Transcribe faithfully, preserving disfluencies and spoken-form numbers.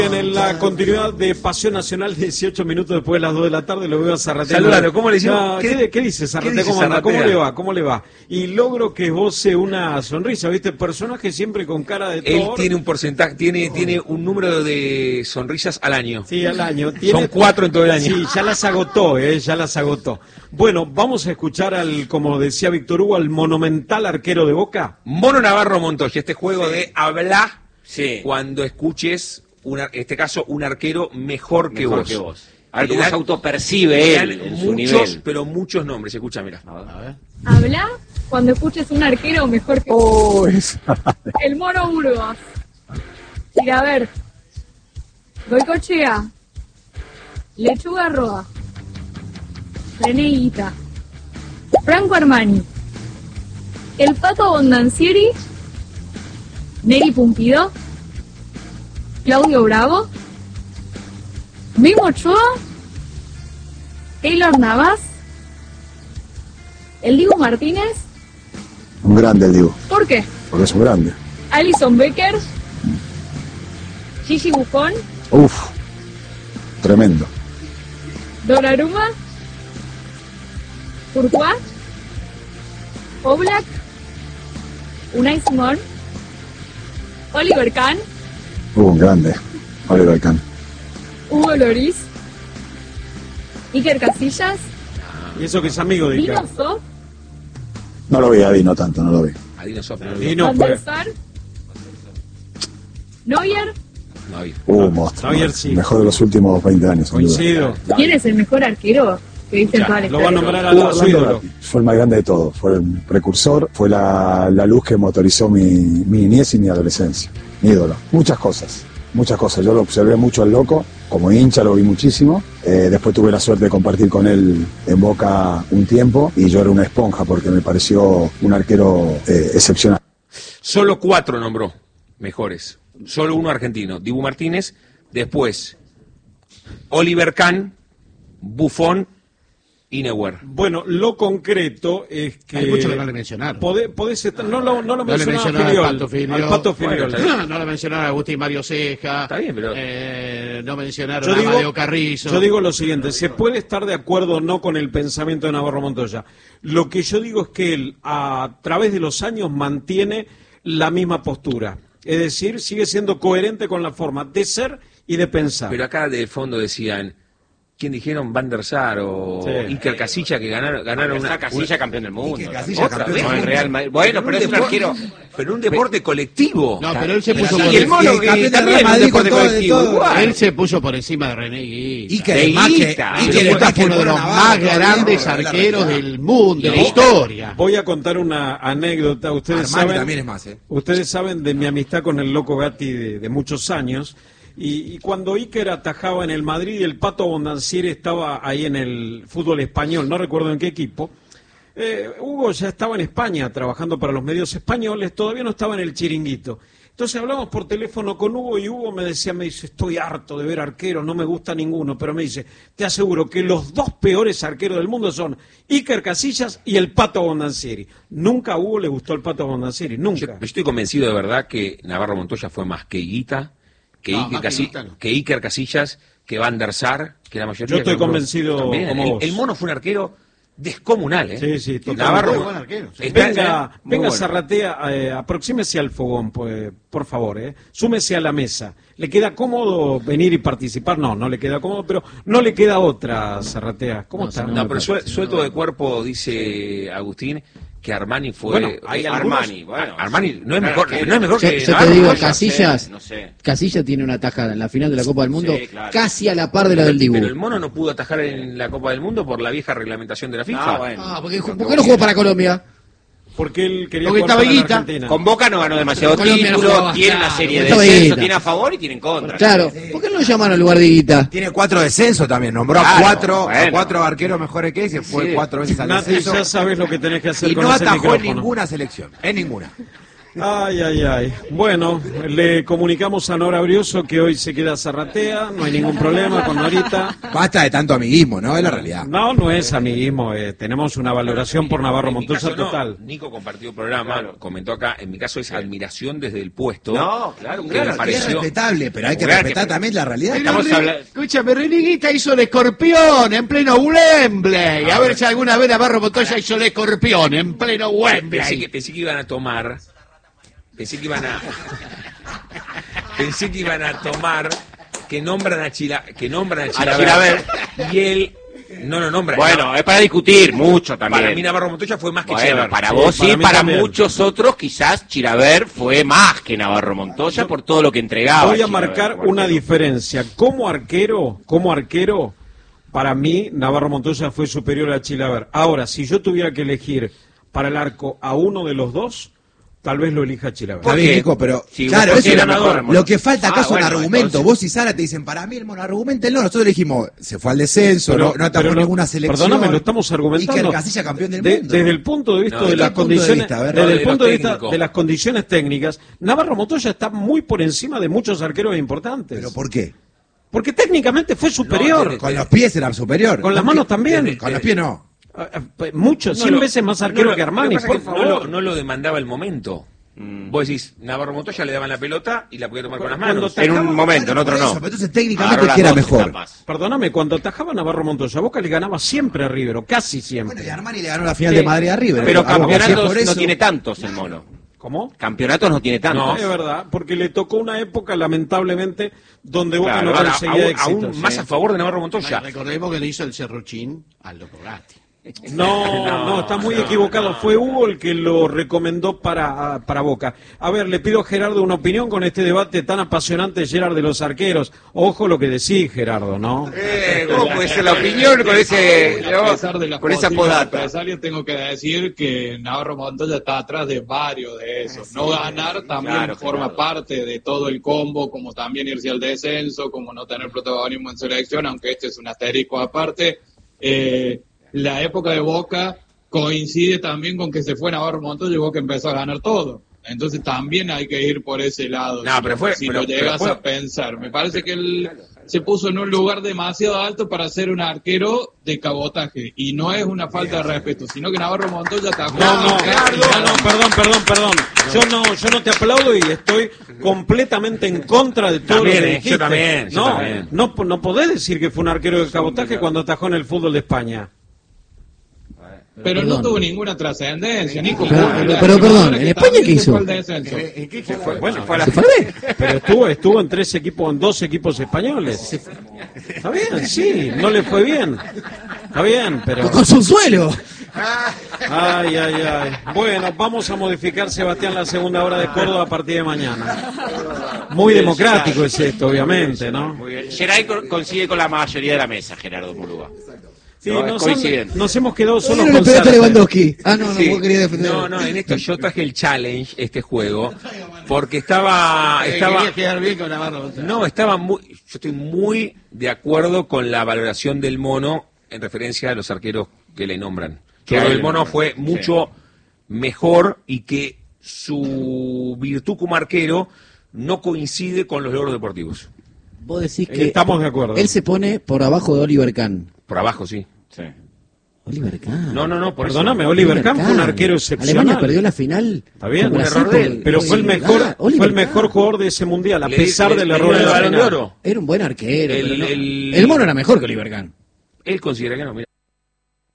En la continuidad de Pasión Nacional, dieciocho minutos después de las dos de la tarde, lo veo a Zarratea. Saludalo, ¿cómo le decimos? No, ¿Qué, ¿Qué, ¿Qué dice Zarratea? ¿Cómo anda? ¿Cómo le va? ¿Cómo le va? Y logro que goce una sonrisa, ¿viste? Personaje siempre con cara de Thor. Él tiene un porcentaje, tiene, oh. tiene un número de sonrisas al año. Sí, al año. ¿Tiene? Son cuatro en todo el año. Sí, ya las agotó, ¿eh? Ya las agotó. Bueno, vamos a escuchar al, como decía Víctor Hugo, al monumental arquero de Boca. Mono Navarro Montoya, este juego sí. de habla sí. cuando escuches, una, en este caso, un arquero mejor que mejor vos. Que vos. A ver cómo se autopercibe él en muchos, su nivel. Pero muchos nombres, escucha, mira. A ver. Habla cuando escuches un arquero mejor que oh, vos. El Mono Burgos. Mira, a ver. Goicochea. Lechuga Roa. René Higuita. Franco Armani. El Pato Bondancieri. Neri Pumpido. Claudio Bravo. Mimo Ochoa. Taylor Navas. El Dibu Martínez. Un grande el Dibu. ¿Por qué? Porque es un grande. Alison Becker. Gigi Buffon. Uf, tremendo. Donnarumma. Courtois. Oblak. Unai Simón. Oliver Kahn. Uh, un grande. Oliver Kahn. Hugo Lloris. Iker Casillas. Y eso que es amigo de Dino Iker. Sof. No lo vi a Dino tanto, no lo vi. A Dino Sof. No, Dino, Van pues. der Sar. Neuer. no había. Uh, monstruo. Neuer sí. Mejor de los últimos veinte años, sin duda. Coincido. ¿Quién es el mejor arquero que viste en toda la Lo va a historia? nombrar al lado su ídolo. Orlando fue el más grande de todos, fue el precursor, fue la, la luz que motorizó mi, mi niñez y mi adolescencia. Mi ídolo. Muchas cosas, muchas cosas. Yo lo observé mucho al Loco, como hincha lo vi muchísimo. Eh, después tuve la suerte de compartir con él en Boca un tiempo y yo era una esponja porque me pareció un arquero eh, excepcional. Solo cuatro nombró mejores. Solo uno argentino, Dibu Martínez. Después, Oliver Kahn, Buffon y Neuer. Bueno, lo concreto es que... Hay mucho que no le mencionaron. Podés, podés estar, no, lo, no lo No le mencionaba mencionaron Filiol, al Pato Filiol. al Pato Filiol. Bueno, no le mencionaron a Agustín Mario Ceja. Está bien, pero... Eh, no mencionaron Yo a digo, Amadeo Carrizo. yo digo lo siguiente, se puede estar de acuerdo o no con el pensamiento de Navarro Montoya. Lo que yo digo es que él, a través de los años, mantiene la misma postura. Es decir, sigue siendo coherente con la forma de ser y de pensar. Pero acá de fondo decían, ¿quién dijeron? Van der Sar o Sí. Iker Casillas que ganaron, ganaron Una una... Casilla campeón del mundo. Iker Casillas Otra campeón vez. No, el Real Madrid. Bueno, pero es un arquero. Pero un deporte colectivo. No, pero él se puso Y por el mono que campeón del también Real es un Madrid deporte con todo, de colectivo. todo. Igual. Él se puso por encima de René Higuita. Y que De además que, Higuita. y que Pero le fue fue uno de los más grandes arqueros del mundo, de la historia. Voy a contar una anécdota. Ustedes Armani saben, también es más, ¿eh? ustedes saben de mi amistad con el Loco Gatti de, de muchos años. Y, y cuando Iker atajaba en el Madrid y el Pato Bondancieri estaba ahí en el fútbol español, no recuerdo en qué equipo, eh, Hugo ya estaba en España trabajando para los medios españoles, todavía no estaba en el Chiringuito. Entonces hablamos por teléfono con Hugo y Hugo me decía, me dice, estoy harto de ver arqueros, no me gusta ninguno, pero me dice, te aseguro que los dos peores arqueros del mundo son Iker Casillas y el Pato Bondancieri. Nunca a Hugo le gustó el Pato Bondancieri, Yo, nunca. yo estoy convencido de verdad que Navarro Montoya fue más que Higuita, que, No, Iker, más que Casi- Higuita no. que Iker Casillas, que Van der Sar, que la mayoría... Yo estoy que nombró convencido también. como el, vos. el mono fue un arquero descomunal, ¿eh? Sí, sí, totalmente. Navarro, Muy buen arquero, sí. está- Venga, muy venga bueno. Zarratea, eh, aproxímese al fogón, pues, por favor, eh. Súmese a la mesa. ¿Le queda cómodo venir y participar? No, no le queda cómodo, pero no le queda otra, Zarratea. ¿Cómo No, está? si No, pero suel- suelto de cuerpo, dice Agustín, que Armani fue... Bueno, Hay eh, Armani, bueno. Armani no es Claro, mejor, que- no es mejor Yo, que yo te Navarro digo, Montoya. Casillas, no sé. Casillas tiene una tajada en la final de la Copa del Mundo Sí, claro. casi a la par de la del Dibu. Pero el mono no pudo atajar en la Copa del Mundo por la vieja reglamentación de la FIFA. Ah, bueno. Ah, porque, ¿por qué no jugó para Colombia? Porque él quería Porque jugar estaba para la Higuita. Argentina. Con Boca no ganó demasiado Colombia no título, jugaba, tiene una claro, serie de estaba descensos, Higuita. tiene a favor y tiene en contra. Claro, ¿por qué no lo llamaron al lugar de Higuita? Tiene cuatro descensos también, nombró Claro, a cuatro, bueno. a cuatro arqueros mejores que él, se fue Sí. cuatro veces al Nati, descenso ya sabes lo que tenés que hacer y con no ese atajó en micrófono. ninguna selección, en ninguna. Ay, ay, ay. Bueno, le comunicamos a Nora Brioso que hoy se queda Zarratea, no hay ningún problema con Norita. Basta de tanto amiguismo, ¿no? Es la realidad. No, no es amiguismo, eh, tenemos una valoración por Navarro En mi Montoya caso, no. total. Nico compartió programa, comentó acá, en mi caso es admiración desde el puesto. No, claro, un que gran me arquero. Es pareció. respetable, pero hay que Un gran respetar arquero. también la realidad. Pero Estamos Re- hablando- Escúchame, Reniguita hizo el escorpión en pleno Wembley. A ver si alguna vez Navarro Montoya hizo el escorpión en pleno Pensé que, Wembley. pensé que iban a tomar. Pensé que iban a. pensé que iban a tomar. Que nombran a Chila, que nombran a Chilaver. Chilaver. Y él no lo nombra. Bueno, No, es para discutir mucho también. para mí Navarro Montoya fue más que Bueno, Chilaver. para Sí, vos para sí, mí para, también. muchos otros quizás Chilaver fue más que Navarro Montoya por todo lo que entregaba. Voy a Chilaver, marcar como una arquero. diferencia. Como arquero, como arquero, para mí Navarro Montoya fue superior a Chilaver. Ahora, si yo tuviera que elegir para el arco a uno de los dos, tal vez lo elija Chilaver. Está bien, qué? Nico, pero Sí, claro, vos eso porque es era lo- mejor, lo que falta acá Ah, son bueno, argumentos. entonces- Vos y Sara te dicen, para mí el mono argumenta el no. Nosotros le dijimos, se fue al descenso, no, no atajó pero lo- ninguna selección. Perdóname, lo estamos argumentando. Iker Casillas campeón del De- mundo. Desde el punto de vista No, de desde las qué punto de condiciones, vista, a ver, desde no, el de punto lo de vista técnico. de las condiciones técnicas, Navarro Montoya está muy por encima de muchos arqueros importantes. ¿Pero por qué? Porque técnicamente fue superior. desde- Con los pies era superior. Con las manos también. Con los pies no. Ah, ah, Mucho, No cien lo- veces más no arquero lo- que Armani, lo que pasa por es que favor. No lo, no lo demandaba el momento. Vos decís, Navarro Montoya le daban la pelota y la podía tomar con las Cuando manos. te- En un momento, en otro Por eso, no. pero entonces técnicamente Agarró las que era dos mejor. etapas. Perdóname, cuando atajaba Navarro Montoya, Boca le ganaba siempre a River, o casi siempre. Bueno, y Armani le ganó la final Sí. de Madrid a River. Pero Ah, bueno, si es campeonatos por no eso- tiene tantos el mono. ¿Cómo? Campeonatos no tiene tantos. No. Es verdad, porque le tocó una época, lamentablemente, donde Boca Claro, no ahora, conseguía aún, éxito. aún más a favor de Navarro Montoya. Recordemos que le hizo el serruchín al Loco Gatti. No, no, está muy equivocado. Fue Hugo el que lo recomendó para, para Boca. A ver, le pido a Gerardo una opinión con este debate tan apasionante, Gerard, de los arqueros. Ojo lo que decís, Gerardo, ¿no? Eh, ¿Cómo puede ser la opinión con ese, A pesar de las con esa posibles podata? represalias, tengo que decir que Navarro Montoya está atrás de varios de esos. No ganar también Claro, forma Gerardo. parte de todo el combo, como también irse al descenso, como no tener protagonismo en selección, aunque este es un asterisco aparte. Eh, la época de Boca coincide también con que se fue Navarro Montoya y Boca empezó a ganar todo. Entonces también hay que ir por ese lado. No, si pero lo- fue- si pero- lo llegas pero fue- a pensar. Me parece que él se puso en un lugar demasiado alto para ser un arquero de cabotaje. Y no es una falta de respeto, sino que Navarro Montoya atajó. No, no, Casi no, nada. no, perdón, perdón, perdón. Yo no, yo no te aplaudo y estoy completamente en contra de todo También, lo que eh, dijiste. yo también, yo no, también. no, no podés decir que fue un arquero de cabotaje cuando atajó en el fútbol de España. Pero Perdón. no tuvo ninguna trascendencia, Nico. Pero- Jugó en pero- la pero, perdón, Libertadores, ¿en que España también qué se fue hizo? al descenso. Bueno, fue a la- ¿Se fue al B? pero estuvo, estuvo en tres equipos, en dos equipos españoles. Está bien, sí, no le fue bien. Está bien, pero. Con su suelo. Ay, ay, ay. Bueno, vamos a modificar, Sebastián, la segunda hora de Córdoba a partir de mañana. Muy democrático es esto, obviamente, ¿no? Muy bien. Geray co- coincide con la mayoría de la mesa, Gerardo Murúa. Sí, No, nos, coinciden. han- nos hemos quedado solos no le con pegaste a Zárate. Lewandowski. Ah, no, no, Sí. vos querías defender. No, no, en esto yo traje el challenge, este juego, porque estaba, estaba, Quería quedar bien con Navarro Montoya. no, estaba muy, yo estoy muy de acuerdo con la valoración del mono en referencia a los arqueros que le nombran. Que Claro, el le mono nombran, fue mucho mejor y que su virtud como arquero no coincide con los logros deportivos. Vos decís que Estamos de acuerdo. él se pone por abajo de Oliver Kahn. Por abajo, sí. Sí. Oliver Kahn. No, no, no, por Perdóname, eso. Oliver Kahn fue un arquero excepcional. Alemania perdió la final. Está bien, con un Brasil error de por- él, Pero fue el mejor, Ah, fue Oliver el mejor Kahn. jugador de ese mundial, a Le- pesar le- del le error dio de el la Balón de final. Oro. Era un buen arquero. El- pero no- el- el mono era mejor que Oliver Kahn. Él considera que no, mira.